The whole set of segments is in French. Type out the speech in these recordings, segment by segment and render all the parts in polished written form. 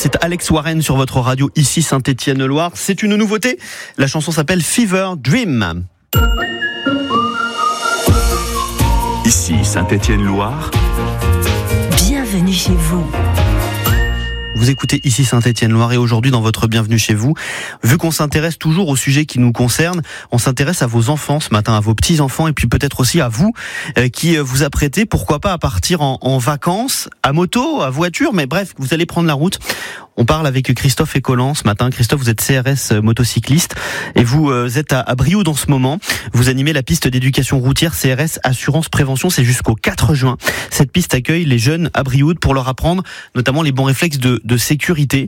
c'est Alex Warren sur votre radio, ici Saint-Étienne-Loire. C'est une nouveauté, la chanson s'appelle Fever Dream. Ici Saint-Étienne-Loire. Bienvenue chez vous. Vous écoutez ici Saint-Étienne-Loire et aujourd'hui dans votre Bienvenue chez vous, vu qu'on s'intéresse toujours au sujet qui nous concerne, on s'intéresse à vos enfants ce matin, à vos petits-enfants et puis peut-être aussi à vous qui vous apprêtez, pourquoi pas, à partir en vacances, à moto, à voiture, mais bref, vous allez prendre la route. On parle avec Christophe Écolan ce matin. Christophe, vous êtes CRS motocycliste et vous êtes à Brioude en ce moment. Vous animez la piste d'éducation routière CRS Assurance Prévention. C'est jusqu'au 4 juin. Cette piste accueille les jeunes à Brioude pour leur apprendre notamment les bons réflexes de sécurité.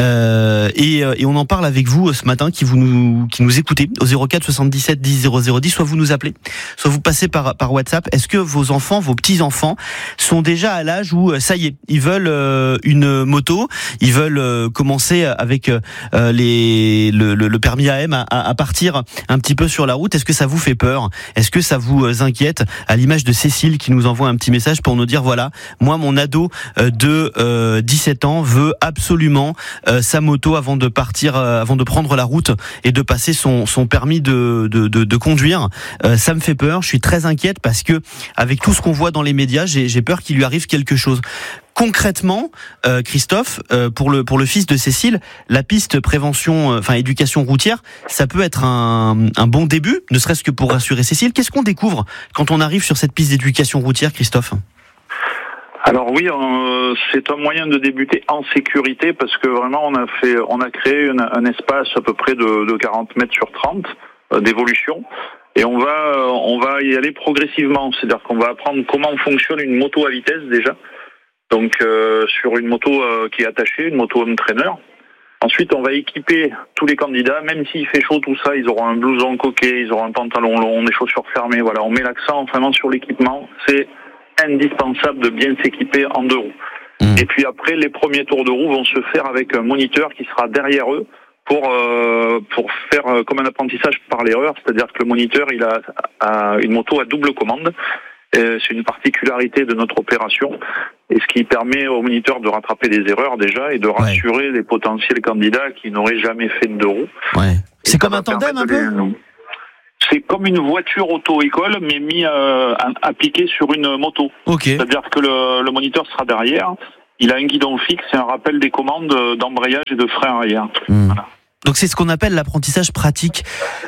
Et on en parle avec vous ce matin qui nous écoutez au 04 77 10 00 10. Soit vous nous appelez, soit vous passez par WhatsApp. Est-ce que vos enfants, vos petits-enfants sont déjà à l'âge où ça y est, ils veulent une moto, ils veulent commencer avec le permis AM à partir un petit peu sur la route? Est-ce que ça vous fait peur? Est-ce que ça vous inquiète? À l'image de Cécile qui nous envoie un petit message pour nous dire voilà, moi mon ado de 17 ans veut absolument sa moto avant de partir, avant de prendre la route et de passer son permis de conduire. Ça me fait peur, je suis très inquiète parce que avec tout ce qu'on voit dans les médias, j'ai peur qu'il lui arrive quelque chose. Concrètement, Christophe, pour le fils de Cécile, la piste prévention, éducation routière, ça peut être un bon début, ne serait-ce que pour rassurer Cécile. Qu'est-ce qu'on découvre quand on arrive sur cette piste d'éducation routière, Christophe? Alors oui, c'est un moyen de débuter en sécurité parce que vraiment on a créé un espace à peu près de 40 mètres sur 30 d'évolution. Et on va y aller progressivement, c'est-à-dire qu'on va apprendre comment fonctionne une moto à vitesse déjà. Donc sur une moto qui est attachée, une moto home trainer. Ensuite, on va équiper tous les candidats, même s'il fait chaud, tout ça, ils auront un blouson coquet, ils auront un pantalon long, des chaussures fermées. Voilà, on met l'accent vraiment sur l'équipement. C'est indispensable de bien s'équiper en deux roues. Et puis après, les premiers tours de roue vont se faire avec un moniteur qui sera derrière eux pour faire comme un apprentissage par l'erreur, c'est-à-dire que le moniteur, il a une moto à double commande. C'est une particularité de notre opération et ce qui permet au moniteur de rattraper des erreurs déjà et de rassurer les potentiels candidats qui n'auraient jamais fait de deux roues. Ouais. C'est comme un tandem un peu ? C'est comme une voiture auto-école mais appliquée sur une moto. Okay. C'est-à-dire que le moniteur sera derrière, il a un guidon fixe et un rappel des commandes d'embrayage et de frein arrière. Voilà. Donc c'est ce qu'on appelle l'apprentissage pratique.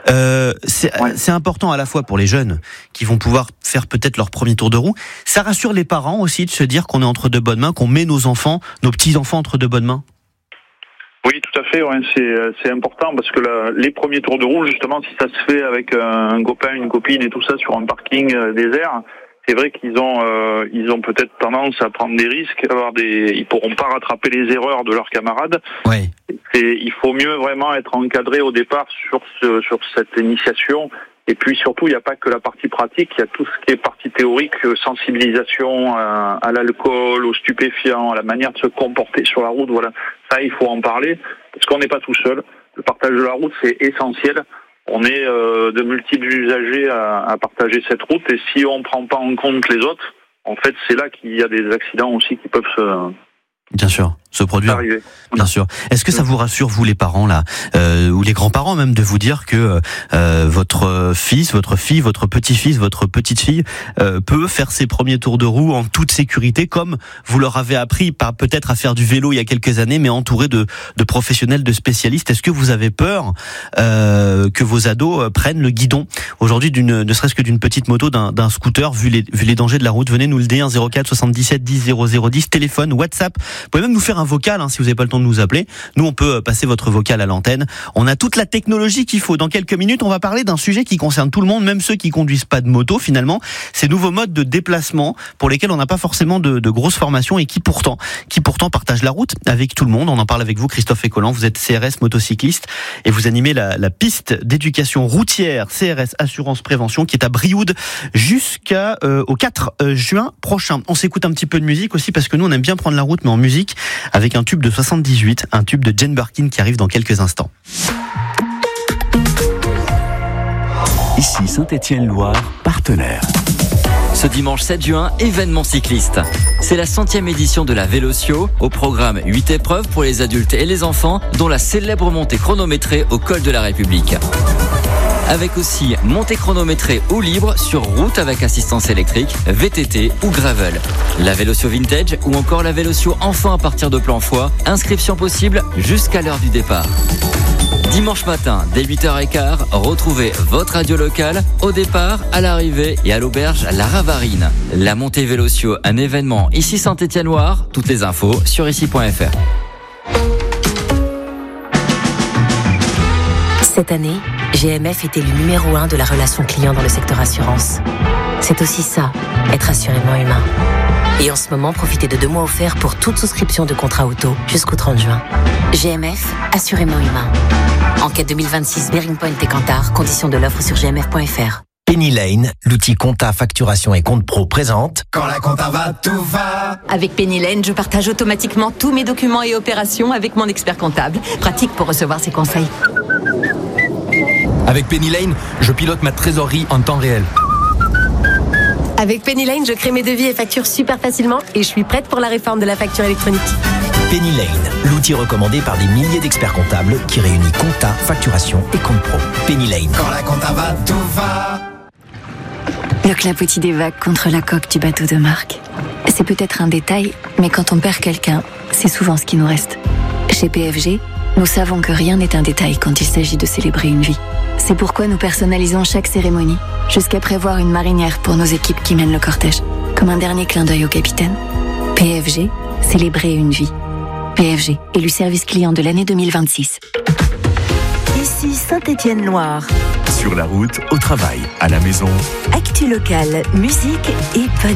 C'est important à la fois pour les jeunes qui vont pouvoir faire peut-être leur premier tour de roue. Ça rassure les parents aussi de se dire qu'on est entre de bonnes mains, qu'on met nos enfants, nos petits-enfants entre de bonnes mains. Oui, tout à fait. Ouais, c'est important parce que les premiers tours de roue, justement, si ça se fait avec un copain, une copine et tout ça sur un parking désert, c'est vrai qu'ils ont peut-être tendance à prendre des risques, ils pourront pas rattraper les erreurs de leurs camarades. Ouais. Et il faut mieux vraiment être encadré au départ sur cette initiation. Et puis surtout, il n'y a pas que la partie pratique, il y a tout ce qui est partie théorique, sensibilisation à l'alcool, aux stupéfiants, à la manière de se comporter sur la route. Voilà, ça il faut en parler parce qu'on n'est pas tout seul. Le partage de la route c'est essentiel. On est de multiples usagers à partager cette route et si on ne prend pas en compte les autres, en fait c'est là qu'il y a des accidents aussi qui peuvent Bien sûr, se produire. arriver. Bien sûr. Est-ce que ça vous rassure, vous les parents là, ou les grands-parents même, de vous dire que votre fils, votre fille, votre petit-fils, votre petite-fille peut faire ses premiers tours de roue en toute sécurité, comme vous leur avez appris peut-être à faire du vélo il y a quelques années, mais entouré de professionnels, de spécialistes? Est-ce que vous avez peur que vos ados prennent le guidon aujourd'hui ne serait-ce que d'une petite moto, d'un scooter, vu les dangers de la route? Venez nous le dire, 04 77 10 00 10, téléphone, WhatsApp. Vous pouvez même nous faire un vocal si vous n'avez pas le temps de nous appeler. Nous, on peut passer votre vocal à l'antenne. On a toute la technologie qu'il faut. Dans quelques minutes, on va parler d'un sujet qui concerne tout le monde, même ceux qui conduisent pas de moto finalement. Ces nouveaux modes de déplacement pour lesquels on n'a pas forcément de grosses formations et qui pourtant partagent la route avec tout le monde. On en parle avec vous, Christophe Écolan. Vous êtes CRS motocycliste et vous animez la piste d'éducation routière CRS Assurance Prévention qui est à Brioude jusqu'au 4 juin prochain. On s'écoute un petit peu de musique aussi parce que nous, on aime bien prendre la route, mais en musique, avec un tube de 78, un tube de Jane Birkin qui arrive dans quelques instants. Ici Saint-Étienne-Loire, partenaire. Ce dimanche 7 juin, événement cycliste. C'est la 100e édition de la Vélocio. Au programme 8 épreuves pour les adultes et les enfants, dont la célèbre montée chronométrée au col de la République. Avec aussi montée chronométrée ou libre sur route avec assistance électrique, VTT ou gravel. La Vélocio Vintage ou encore la Vélocio enfant à partir de Planfoy. Inscription possible jusqu'à l'heure du départ. Dimanche matin, dès 8h15, retrouvez votre radio locale au départ, à l'arrivée et à l'auberge La Ravarine. La montée Vélocio, un événement ici Saint-Étienne-Loire. Toutes les infos sur ici.fr. Cette année, GMF est élu numéro 1 de la relation client dans le secteur assurance. C'est aussi ça, être assurément humain. Et en ce moment, profitez de 2 mois offerts pour toute souscription de contrat auto jusqu'au 30 juin. GMF, assurément humain. Enquête 2026, Bearing Point et Kantar, conditions de l'offre sur gmf.fr. Penny Lane, l'outil compta, facturation et compte pro présente. Quand la compta va, tout va. Avec Penny Lane, je partage automatiquement tous mes documents et opérations avec mon expert comptable. Pratique pour recevoir ses conseils. Avec Penny Lane, je pilote ma trésorerie en temps réel. Avec Penny Lane, je crée mes devis et factures super facilement et je suis prête pour la réforme de la facture électronique. Penny Lane, l'outil recommandé par des milliers d'experts comptables qui réunit compta, facturation et compte pro. Penny Lane. Quand la compta va, tout va. Le clapotis des vagues contre la coque du bateau de Marc. C'est peut-être un détail, mais quand on perd quelqu'un, c'est souvent ce qui nous reste. Chez PFG, nous savons que rien n'est un détail quand il s'agit de célébrer une vie. C'est pourquoi nous personnalisons chaque cérémonie, jusqu'à prévoir une marinière pour nos équipes qui mènent le cortège, comme un dernier clin d'œil au capitaine. PFG, célébrer une vie. PFG, élu service client de l'année 2026. Ici Saint-Étienne-Loire. Sur la route, au travail, à la maison. Actu locale, musique et